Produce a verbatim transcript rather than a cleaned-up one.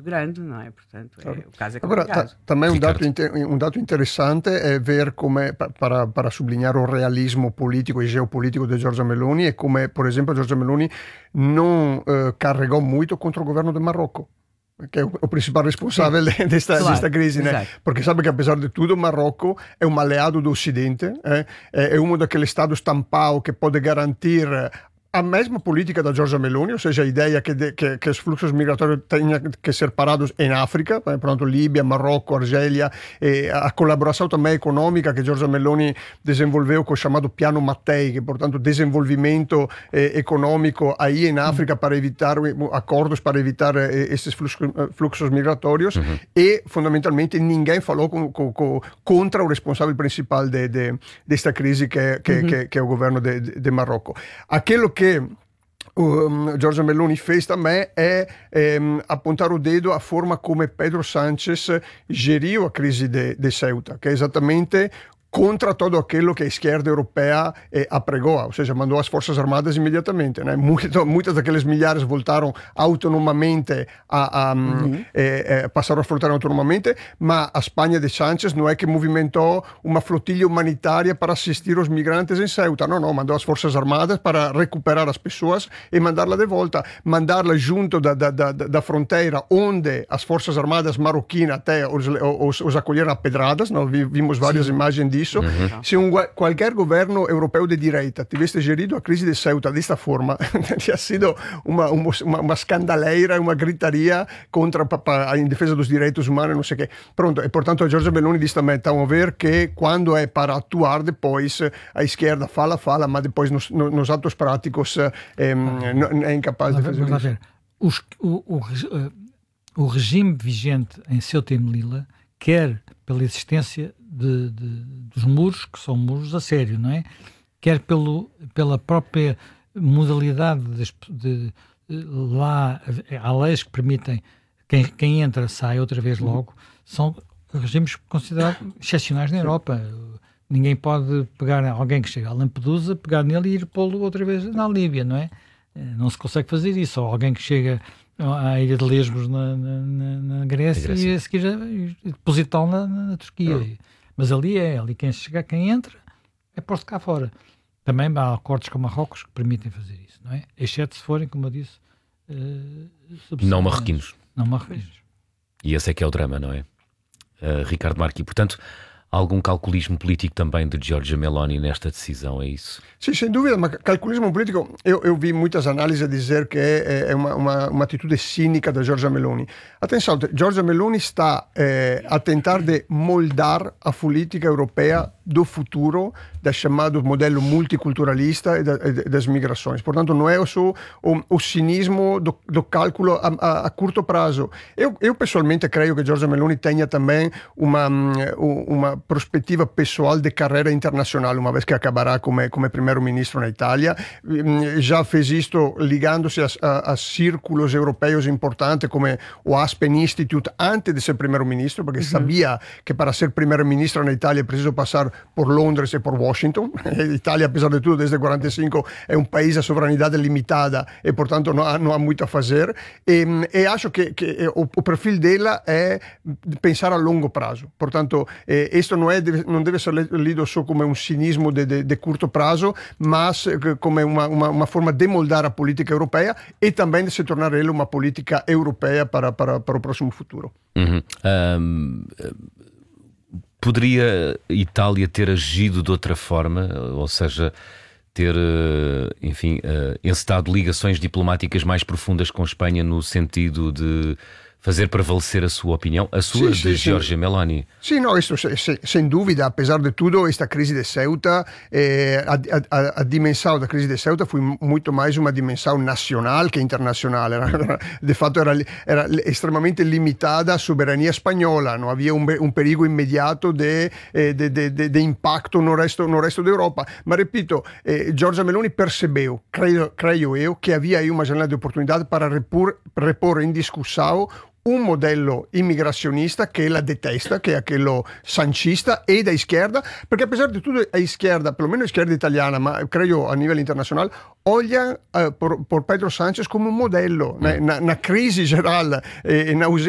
muito grande, não é? Portanto, é, claro. o caso é Agora, complicado. ta, também um Ricardo. dato, inter, um dato interessante é ver come, para, para sublinhar o realismo politico e geopolitico di Giorgia Meloni, e come, per esempio, Giorgia Meloni non eh, carregò muito contro il governo del Marocco, che è o principal responsabile di questa Claro, crisi, né? exato. Perché sabe che apesar de tudo, o Marocco è un alleato do Ocidente, eh? è uno daqueles Estados stampao che pode garantir a mesma política da Giorgia Meloni, ou seja, a ideia que, de, que, que os fluxos migratórios tenham que ser parados em África, portanto, Líbia, Marrocco, Argélia, e a colaboração também econômica que Giorgia Meloni desenvolveu com o chamado Piano Mattei, que, portanto, desenvolvimento eh, econômico aí em África para evitar acordos para evitar eh, esses fluxos, fluxos migratórios, uhum. E, fundamentalmente, ninguém falou com, com, com, contra o responsável principal de, de, desta crise que, que, uhum. que, que é o governo de, de, de Marrocco. Aquilo que che um, Giorgia Meloni fez também é um, apontar o dedo à forma como Pedro Sánchez geriu a crise de, de Ceuta, que é exatamente contra todo aquilo que a esquerda europeia eh, apregou, ou seja, mandou as forças armadas imediatamente, né? Muito, muitas daqueles milhares voltaram autonomamente a, a uhum. eh, eh, passaram a flotar autonomamente, mas a Espanha de Sánchez não é que movimentou uma flotilha humanitária para assistir os migrantes em Ceuta, não, não, mandou as forças armadas para recuperar as pessoas e mandá-las de volta, mandá-las junto da, da, da, da fronteira, onde as forças armadas marroquinas até os, os, os acolheram a pedradas, nós vimos várias Sim. imagens disso. Uhum. Se un, qualquer governo europeu de direita tivesse gerido a crise de Ceuta desta forma, teria sido uma, uma, uma scandaleira, uma gritaria contra a, em defesa dos direitos humanos, não sei o quê. Pronto, e portanto a Giorgia Meloni diz também, estão a ver que quando é para atuar depois, a esquerda fala, fala, mas depois nos, nos atos práticos é, é incapaz de fazer isso. Os, o, o, o regime vigente em Ceuta e Melilla quer pela existência de, de, dos muros, que são muros a sério, não é? Quer pelo, pela própria modalidade de, de, de lá, há leis que permitem quem, quem entra sai outra vez logo, são regimes considerados excepcionais na Europa. Ninguém pode pegar alguém que chega a Lampedusa, pegar nele e ir pô-lo outra vez na Líbia, não é? Não se consegue fazer isso. Ou alguém que chega à ilha de Lesbos na, na, na Grécia, Grécia e a seguir depositá-lo na, na Turquia. Não. Mas ali é, ali quem chega, quem entra, é posto cá fora. Também há acordos com Marrocos que permitem fazer isso, não é? Exceto se forem, como eu disse, uh, não marroquinos. Não marroquinos. E esse é que é o drama, não é? Uh, Ricardo Marchi, portanto, algum calculismo político também de Giorgia Meloni nesta decisão, é isso? Sim, sem dúvida, mas calculismo político, eu, eu vi muitas análises a dizer que é, é uma, uma, uma atitude cínica da Giorgia Meloni. Atenção, Giorgia Meloni está eh, a tentar de moldar a política europeia do futuro, da chamado modelo multiculturalista e, da, e das migrações. Portanto, não é só o, o cinismo do, do cálculo a, a, a curto prazo. Eu, eu pessoalmente creio que Giorgia Meloni tenha também uma, uma perspectiva pessoal de carreira internacional, uma vez que acabará como, como primeiro-ministro na Itália. Já fez isto ligando-se a, a, a círculos europeus importantes, como o Aspen Institute, antes de ser primeiro-ministro, porque uhum. sabia que para ser primeiro-ministro na Itália é preciso passar por Londres e por Washington. A Itália, apesar de tudo, desde quarenta e cinco é um país a soberanidade limitada e, portanto, não há, não há muito a fazer. E, e acho que, que o, o perfil dela é pensar a longo prazo. Portanto, eh, isto não, é, não deve ser lido só como um cinismo de, de, de curto prazo, mas como uma, uma, uma forma de moldar a política europeia e também de se tornar ela uma política europeia para, para, para o próximo futuro. Uhum. Um... Poderia a Itália ter agido de outra forma, ou seja, ter, enfim, encetado ligações diplomáticas mais profundas com a Espanha no sentido de fazer prevalecer a sua opinião, a sua sim, de sim, Giorgia sim. Meloni? Sim, não, isso sem dúvida, apesar de tudo, esta crise de Ceuta, eh, a, a, a dimensão da crise de Ceuta foi muito mais uma dimensão nacional que internacional. Era, de fato, era, era extremamente limitada à soberania espanhola, não havia um, um perigo imediato de, de, de, de, de impacto no resto, no resto da Europa. Mas, repito, eh, Giorgia Meloni percebeu, creio, creio eu, que havia aí uma janela de oportunidade para repor, repor em discussão un modello immigracionista che la detesta, che è quello sancista e da izquierda, perché a pesar di tutto a izquierda, perlomeno a izquierda italiana, ma credo a livello internazionale, olha uh, por, por Pedro Sánchez come un modello, mm. una, una crisi geral, eh, una